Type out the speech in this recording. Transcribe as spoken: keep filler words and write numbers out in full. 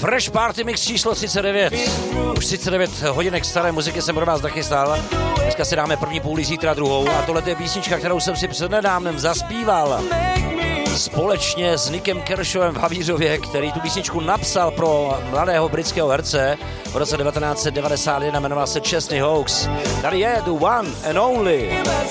Fresh Party Mix číslo třicet devět. Už třicet devět hodinek staré muziky jsem pro vás nachystal. Dneska si dáme první půli, zítra druhou. A tohle je písnička, kterou jsem si přednedávnem zaspíval společně s Nickem Kershawem v Havířově, který tu písničku napsal pro mladého britského herce v roce devatenáct set devadesát jedna, jmenoval se Chesney Hawkes. Tady je The One and Only.